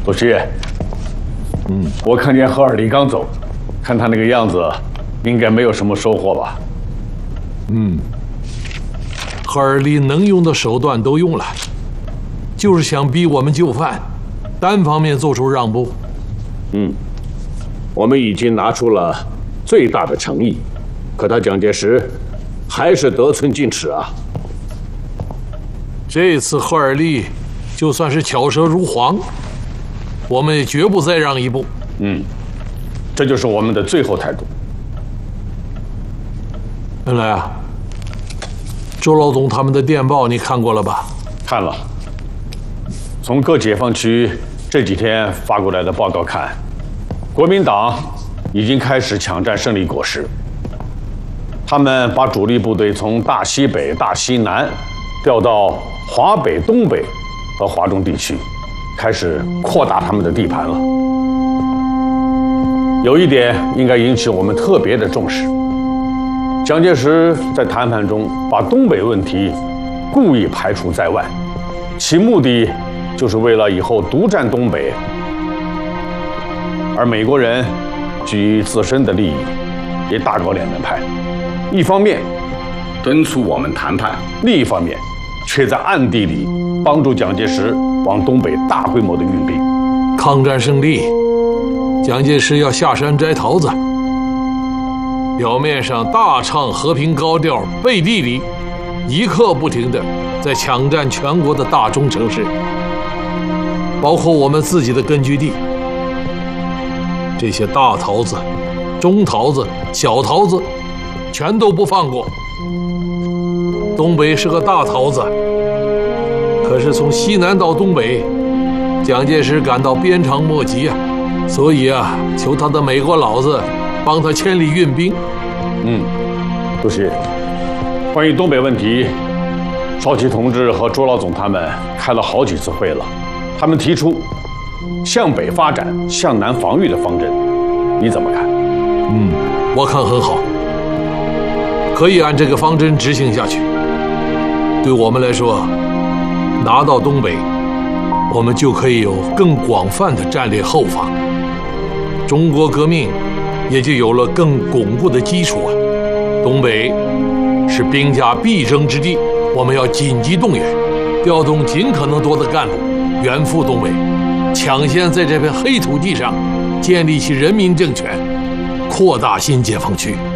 主席，我看见赫尔利刚走，看他那个样子，应该没有什么收获吧？ 赫尔利能用的手段都用了，就是想逼我们就范，单方面做出让步。 我们已经拿出了最大的诚意，可他蒋介石还是得寸进尺啊。 这次赫尔利就算是巧舌如簧，我们也绝不再让一步。 这就是我们的最后态度。 原来啊，周老总他们的电报你看过了吧？ 看了，从各解放区这几天发过来的报告看，国民党已经开始抢占胜利果实。他们把主力部队从大西北、大西南调到华北、东北和华中地区，开始扩大他们的地盘了。有一点应该引起我们特别的重视。蒋介石在谈判中把东北问题故意排除在外，其目的就是为了以后独占东北。而美国人基于自身的利益，也大搞两面派，一方面敦促我们谈判，另一方面却在暗地里帮助蒋介石往东北大规模的运兵。 抗战胜利，蒋介石要下山摘桃子，表面上大唱和平高调，背地里一刻不停地在抢占全国的大中城市，包括我们自己的根据地。这些大桃子、中桃子、小桃子，全都不放过。东北是个大桃子，可是从西南到东北，蒋介石感到鞭长莫及啊，所以啊，求他的美国佬子帮他千里运兵。 主席，关于东北问题，少奇同志和周老总他们开了好几次会了，他们提出向北发展、向南防御的方针，你怎么看？ 我看很好，可以按这个方针执行下去。对我们来说，拿到东北，我们就可以有更广泛的战略后方，中国革命也就有了更巩固的基础啊。东北是兵家必争之地，我们要紧急动员，调动尽可能多的干部远赴东北，抢先在这片黑土地上建立起人民政权，扩大新解放区。